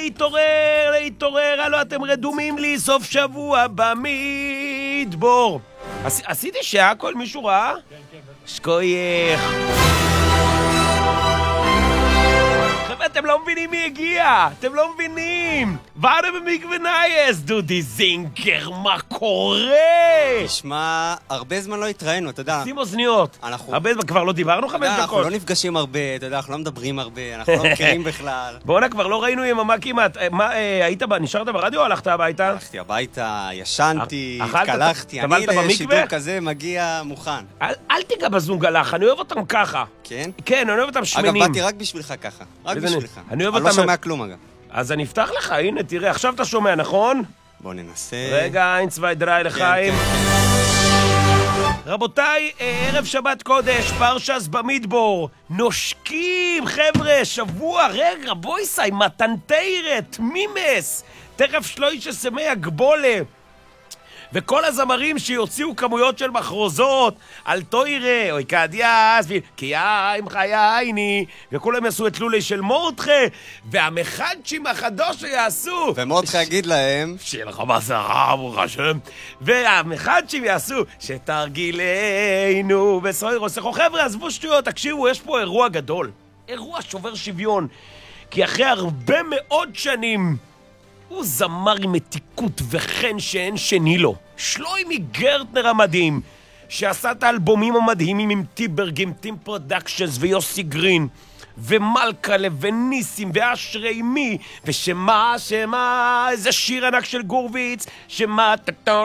להתעורר, להתעורר, הלו אתם רדומים לי, סוף שבוע במדבור. עשיתי שהכל, מישהו ראה? כן, כן. שקוייך. חבר'ה, אתם לא מבינים מי הגיע, אתם לא מבינים. ועדה במקווה נייס, דודי זינגר, מה קורה? תשמע, הרבה זמן לא התראינו, אתה יודע. שים אוזניות. הרבה זמן, כבר לא דיברנו 5 דקות. אנחנו לא נפגשים הרבה, אתה יודע, אנחנו לא מדברים הרבה, אנחנו לא מכירים בכלל. בואנה, כבר לא ראינו יממה כמעט. מה, נשארת ברדיו או הלכת הביתה? הלכתי הביתה, ישנתי, התקלחתי. אני לשידור כזה מגיע מוכן. אל תיגע בזונגלח, אני אוהב אותם ככה. כן? כן, אני אוהב אותם שמנים. אגב, באתי רק בשבילך ככה. רק בשבילך. אני לא שומע כלום, אגב. אז אני אפתח לך, הנה, תראה, עכשיו אתה שומע, נכון? בוא ננסה. רגע, אין צווי דרי לחיים. רבותיי, ערב שבת קודש, פרשס במדבור. נושקים, חבר'ה, שבוע, רגע, בויסאי, מתנתרת, מימס. תכף שלוישה סמי הגבולה. וכל הזמרים שיוציאו כמויות של מחרוזות על תוירה, אוי קדיאס, כי ים חייני, וכולם יעשו את לולי של מורדכה, והמחדשים החדוש שיעשו. ומורדכה יגיד להם, שיהיה לך מסרה, ברוך השם. והמחדשים יעשו, שתרגילנו בסוירו סכו. חבר'ה, עזבו שטויות, תקשיבו, יש פה אירוע גדול. אירוע שובר שוויון. כי אחרי הרבה מאוד שנים, הוא זמר עם מתיקות וחן שאין שני לו. שלוימי גרטנר המדהים, שעשה את האלבומים המדהימים עם טיברג, עם טים פרודקשנס ויוסי גרין, ומלכלה וניסים ואשרי מי, ושמה, איזה שיר ענק של גורביץ, שמה,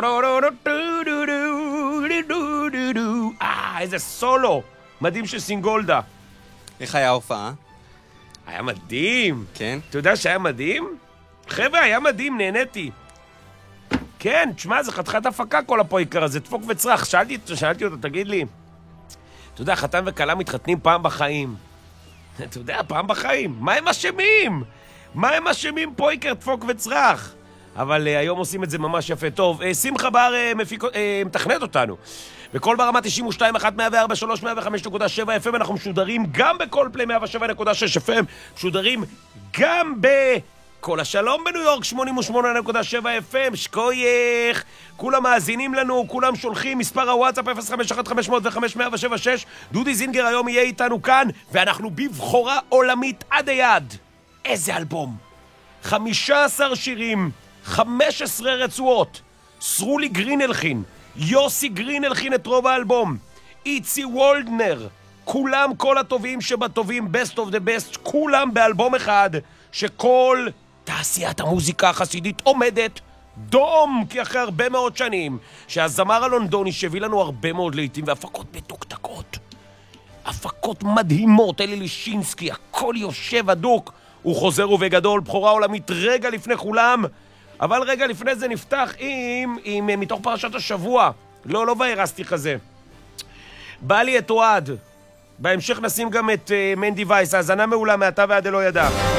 איזה סולו, מדהים של סינגולדה. איך היה ההופעה? היה מדהים. כן? אתה יודע שהיה מדהים? חבר'ה, היה מדהים, נהניתי. כן, תשמע, זה חתיכת הפקה כל הפויקר הזה, דפוק וצרח. שאלתי אותו, תגיד לי, אתה יודע, חתן וכלה מתחתנים פעם בחיים. אתה יודע, פעם בחיים. מה הם אשמים? מה הם אשמים פויקר, דפוק וצרח? אבל היום עושים את זה ממש יפה. טוב, שמחה בר מתכנת אותנו. בכל ברמה 92, 1, 104, 3, 105.7 FM, אנחנו משודרים גם בכל פלי 107.6 FM, משודרים גם כל השלום בניו יורק 88.7 FM, שקוייך. כולם מאזינים לנו, כולם שולחים, מספר הוואטסאפ 051-500-5176. דודי זינגר היום יהיה איתנו כאן, ואנחנו בבחורה עולמית עד היד. איזה אלבום? 15 שירים, 15 רצועות. סרולי גרין הלחין, יוסי גרין הלחין את רוב האלבום, איצי וולדנר, כולם כל הטובים שבטובים, best of the best, כולם באלבום אחד, שכל תעשיית המוזיקה החסידית עומדת דום, כי אחרי הרבה מאוד שנים שהזמר הלונדוני שהביא לנו הרבה מאוד לעיתים והפקות מתוקתקות, הפקות מדהימות, אלי לישינסקי, הכל יושב הדוק, הוא חוזר ובגדול, בחורה עולמית רגע לפני כולם. אבל רגע לפני זה נפתח עם מתוך פרשת השבוע, לא ויירסתי כזה, בא לי את אוהד, בהמשך נשים גם את מנדי וייס, האזנה מעולה מעתה ועד אלו ידע.